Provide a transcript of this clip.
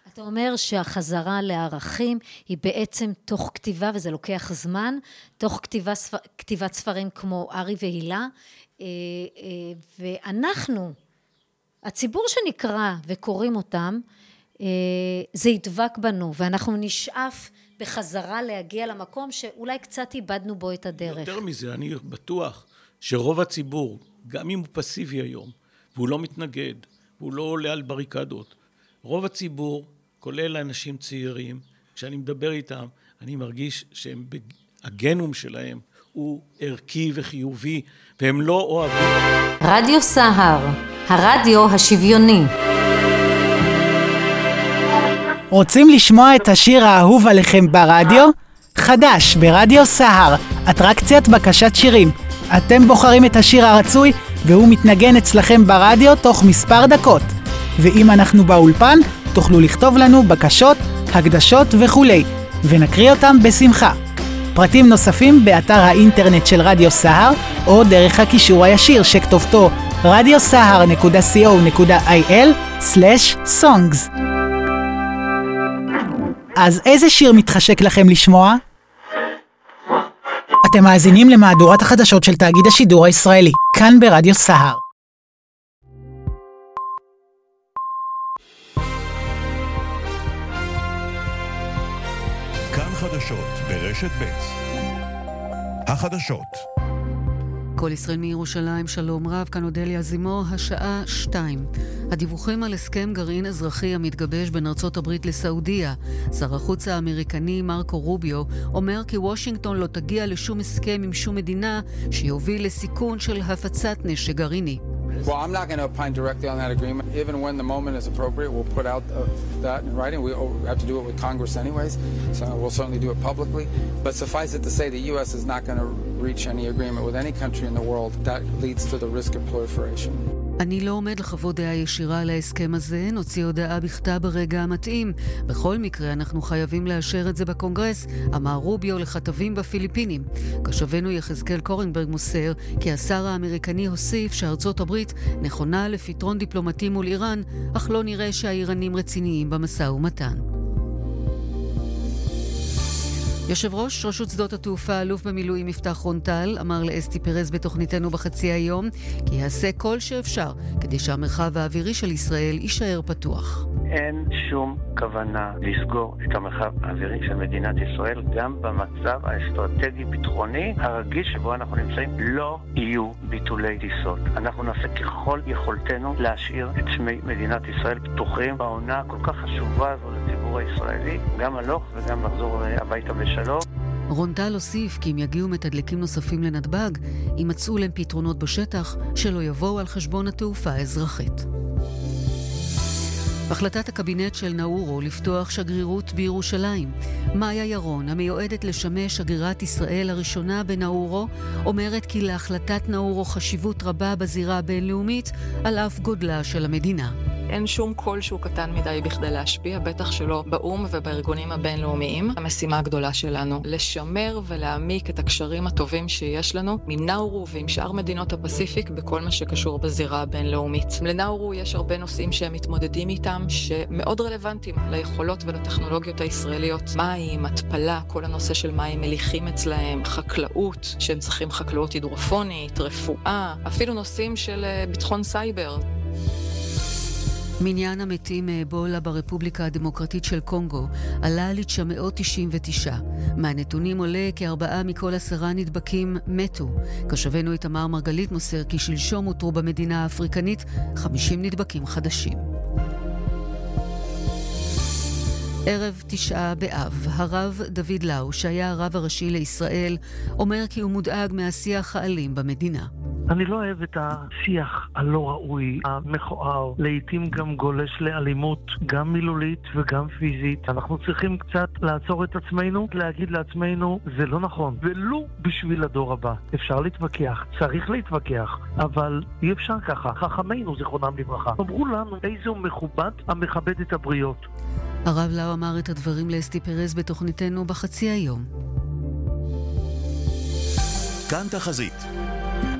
אתה אומר שהחזרה לערכים היא בעצם תוך כתיבה, וזה לוקח זמן, תוך כתיבת ספרים כמו ארי והילה, ואנחנו, הציבור שנקרא וקוראים אותם, זה ידבק בנו, ואנחנו נשאף בחזרה להגיע למקום שאולי קצת איבדנו בו את הדרך. יותר מזה, אני בטוח שרוב הציבור, גם אם הוא פסיבי היום, והוא לא מתנגד, והוא לא עולה על בריקדות, רוב הציבור, כולל אנשים צעירים, כשאני מדבר איתם, אני מרגיש שהגנום שלהם הוא ערכי וחיובי, והם לא אוהבים. רדיו סהר, הרדיו השוויוני. רוצים לשמוע את השיר האהוב עליכם ברדיו? חדש ברדיו סהר, אטרקציית בקשת שירים. אתם בוחרים את השיר הרצוי והוא מתנגן אצלכם ברדיו תוך מספר דקות. ואם אנחנו באולפן, תוכלו לכתוב לנו בקשות, הקדשות וכולי, ונקריא אותם בשמחה. פרטים נוספים באתר האינטרנט של רדיו סהר, או דרך הקישור הישיר שכתובתו radiosahar.co.il/songs. אז איזה שיר מתחשק לכם לשמוע? אתם מאזינים למהדורת החדשות של תאגיד השידור הישראלי, כאן ברדיו סהר. כאן חדשות ברשת ב'. החדשות. כל ישראל מירושלים, שלום רב, כאן אודליה זימו, השעה 2. הדיווחים על הסכם גרעין אזרחי המתגבש בין ארצות הברית לסעודיה. שר החוץ האמריקני מרקו רוביו אומר כי וושינגטון לא תגיע לשום הסכם עם שום מדינה שיוביל לסיכון של הפצת נשק גרעיני. Well, I'm not going to opine directly on that agreement. Even when the moment is appropriate, we'll put out that in writing. We have to do it with Congress anyways, so we'll certainly do it publicly. But suffice it to say, the U.S. is not going to reach any agreement with any country in the world that leads to the risk of proliferation. אני לא עומד לחוות דעה ישירה על ההסכם הזה, נוציא הודעה בכתב ברגע המתאים. בכל מקרה אנחנו חייבים לאשר את זה בקונגרס, אמר רוביו לכתבים בפיליפינים. כשבנו יחזקאל קורנברג מוסר כי השר האמריקני הוסיף שארצות הברית נכונה לפתרון דיפלומטי מול איראן, אך לא נראה שהאיראנים רציניים במשא ומתן. יושב ראש רשות שדות התעופה, אלוף במילואים יפתח רון-טל, אמר לאסתי פרז בתוכניתנו בחצי היום, כי יעשה כל שאפשר כדי שהמרחב האווירי של ישראל יישאר פתוח. אין שום כוונה לסגור את המרחב האווירי של מדינת ישראל, גם במצב האסטרטגי-ביטחוני הרגיש שבו אנחנו נמצאים, לא יהיו ביטולי טיסות. אנחנו נעשה ככל יכולתנו להשאיר את שמי מדינת ישראל פתוחים בעונה כל כך חשובה הזו לציבור הישראלי, גם הלוך וגם לחזור הביתה בשלום. רון-טל הוסיף כי אם יגיעו מתדלקים נוספים לנתב"ג, יימצאו להם פתרונות בשטח שלא יבואו על חשבון התעופה האזרחית. החלטת הקבינט של נאורו לפתוח שגרירות בירושלים. מאיה ירון, המיועדת לשמש שגרירת ישראל הראשונה בנאורו, אומרת כי להחלטת נאורו חשיבות רבה בזירה הבינלאומית על אף גודלה של המדינה. אין שום קול שהוא קטן מדי בכדי להשפיע, בטח שלא באום ובארגונים הבינלאומיים. המשימה הגדולה שלנו, לשמר ולהעמיק את הקשרים הטובים שיש לנו עם נאורו ועם שאר מדינות הפסיפיק בכל מה שקשור בזירה הבינלאומית. לנאורו יש הרבה נושאים שהם מתמודדים איתם, שמאוד רלוונטיים ליכולות ולטכנולוגיות הישראליות. מים, התפלה, כל הנושא של מים מליחים אצלהם, חקלאות, שהם צריכים חקלאות הידרופונית, רפואה, אפילו נושאים של ביטחון סייבר. מניין המתים מאבולה ברפובליקה הדמוקרטית של קונגו עלה ל-999. מהנתונים עולה כ4 מכל 10 נדבקים מתו. כשבנו איתמר מרגלית מוסר כי שלשום אותרו במדינה האפריקנית 50 נדבקים חדשים. ערב 9 באב, הרב דוד לאו, שהיה הרב הראשי לישראל, אומר כי הוא מודאג מהשיח האלים במדינה. אני לא אוהב את השיח הלא ראוי, המכוער, לעתים גם גולש לאלימות, גם מילולית וגם פיזית. אנחנו צריכים קצת לעצור את עצמנו, להגיד לעצמנו, זה לא נכון. ולו בשביל הדור הבא. אפשר להתווכח, צריך להתווכח, אבל אי אפשר ככה. חכמינו זיכרונם לברכה אמרו לנו איזו מכובד המכבד את הבריות. הרב לאו אמר את הדברים לאסתי פרז בתוכניתנו בחצי היום. כאן תחזית.